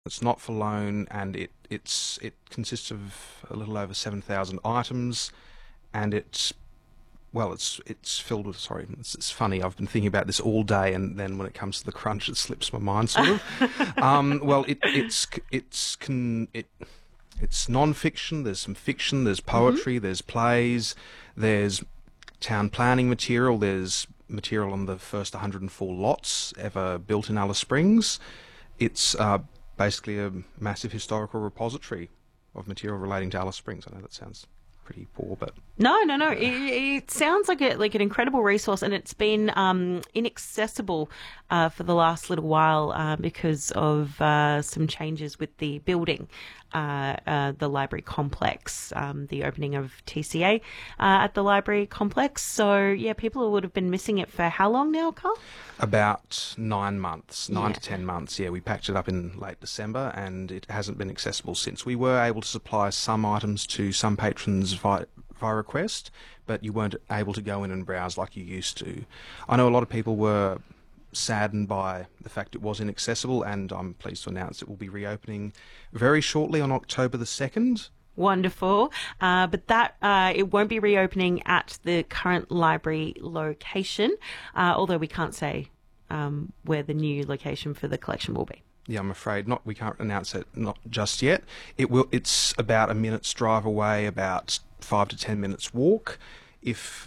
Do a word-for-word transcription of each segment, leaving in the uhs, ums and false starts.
It's not for loan, and it it's it consists of a little over seven thousand items, and it's well, it's it's filled with. Sorry, it's, it's funny. I've been thinking about this all day, and then when it comes to the crunch, it slips my mind, sort of. um, well, it it's it's can it it's non-fiction. There's some fiction. There's poetry. Mm-hmm. There's plays. There's town planning material. There's material on the first one hundred four lots ever built in Alice Springs. It's uh, basically a massive historical repository of material relating to Alice Springs. I know that sounds pretty poor, but No, no, no. It, it sounds like a, like an incredible resource, and it's been um, inaccessible uh, for the last little while uh, because of uh, some changes with the building, uh, uh, the library complex, um, the opening of T C A uh, at the library complex. So, yeah, people would have been missing it for how long now, Carl? about nine months, nine Yeah. to ten months. Yeah, we packed it up in late December, and it hasn't been accessible since. We were able to supply some items to some patrons via, via request, but you weren't able to go in and browse like you used to. I know a lot of people were saddened by the fact it was inaccessible, and I'm pleased to announce it will be reopening very shortly on October the second. Wonderful. Uh, but that uh, it won't be reopening at the current library location, uh, although we can't say um, where the new location for the collection will be. Yeah, I'm afraid not. We can't announce it not just yet. It will. It's about a minute's drive away, about five to ten minutes walk, if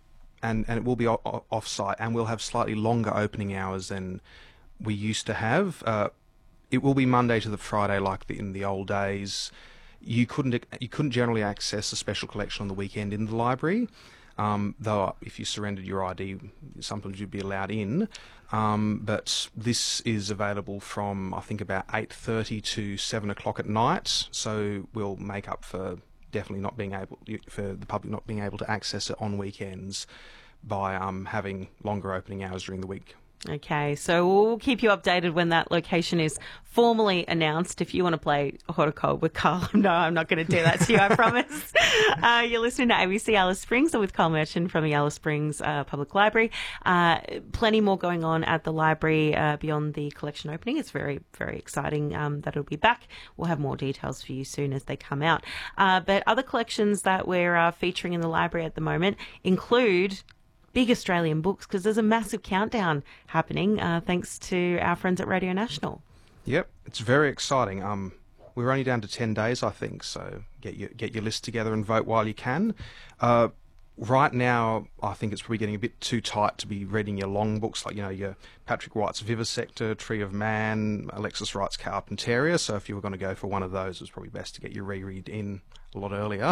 and and it will be o- off site, and we'll have slightly longer opening hours than we used to have. Uh, it will be Monday to the Friday, like the, in the old days. You couldn't you couldn't generally access a special collection on the weekend in the library, um, though if you surrendered your I D, sometimes you'd be allowed in. Um, but this is available from I think about eight thirty to seven o'clock at night. So we'll make up for definitely not being able for the public not being able to access it on weekends by um, having longer opening hours during the week. Okay, so we'll keep you updated when that location is formally announced. If you want to play hot or cold with Carl, no, I'm not going to do that to you, I promise. Uh, you're listening to A B C Alice Springs with Carl Merchant from the Alice Springs uh, Public Library. Uh, plenty more going on at the library uh, beyond the collection opening. It's very, very exciting um, that it'll be back. We'll have more details for you soon as they come out. Uh, but other collections that we're uh, featuring in the library at the moment include big Australian books, because there's a massive countdown happening uh, thanks to our friends at Radio National. Yep, it's very exciting. Um, we're only down to ten days, I think, so get your get your list together and vote while you can. Uh, right now, I think it's probably getting a bit too tight to be reading your long books, like, you know, your Patrick White's Vivisector, Tree of Man, Alexis Wright's Carpentaria. So if you were going to go for one of those, it's probably best to get your reread in a lot earlier.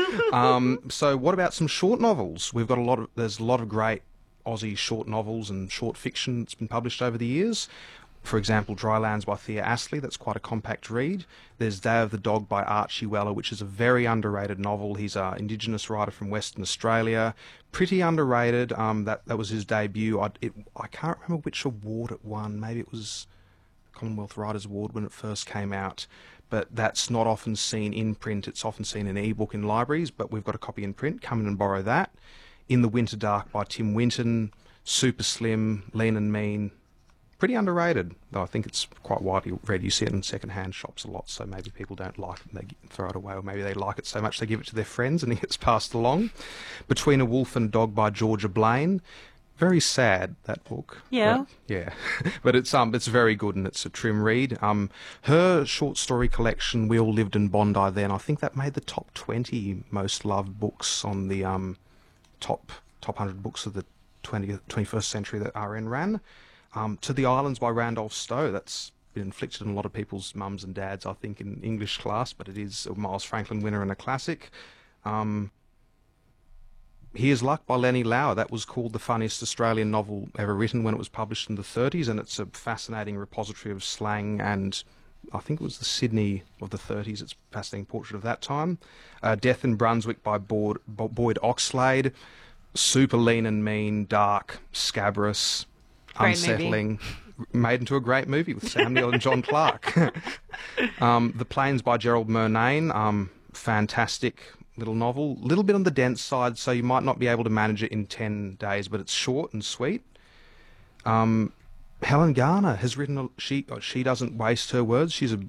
um, so what about some short novels? We've got a lot of, there's a lot of great Aussie short novels and short fiction that's been published over the years. For example, Drylands by Thea Astley, that's quite a compact read. There's Day of the Dog by Archie Weller, which is a very underrated novel. He's an Indigenous writer from Western Australia. Pretty underrated. Um, that, that was his debut. I, it, I can't remember which award it won. Maybe it was the Commonwealth Writers' Award when it first came out. But that's not often seen in print. It's often seen in e-book in libraries, but we've got a copy in print. Come in and borrow that. In the Winter Dark by Tim Winton. Super Slim, Lean and Mean. Pretty underrated, though I think it's quite widely read. You see it in second-hand shops a lot, so maybe people don't like it and they throw it away, or maybe they like it so much they give it to their friends and it gets passed along. Between a Wolf and a Dog by Georgia Blaine. Very sad, that book. Yeah. But, yeah. but it's um it's very good, and it's a trim read. Um, her short story collection, We All Lived in Bondi Then, I think that made the top twenty most loved books on the um top top one hundred books of the twentieth, twenty-first century that R N ran. Um, To the Islands by Randolph Stowe, that's been inflicted on a lot of people's mums and dads, I think, in English class, but it is a Miles Franklin winner and a classic. Um, Here's Luck by Lenny Lauer, that was called the funniest Australian novel ever written when it was published in the thirties, and it's a fascinating repository of slang, and I think it was the Sydney of the thirties, it's a fascinating portrait of that time. Uh, Death in Brunswick by Boyd, Boyd Oxlade, super lean and mean, dark, scabrous, Great unsettling, made into a great movie with Sam Neill and John Clark. um, The Plains by Gerald Murnane, um, fantastic little novel. A little bit on the dense side, so you might not be able to manage it in ten days, but it's short and sweet. Um, Helen Garner has written, a, she, she doesn't waste her words. She's a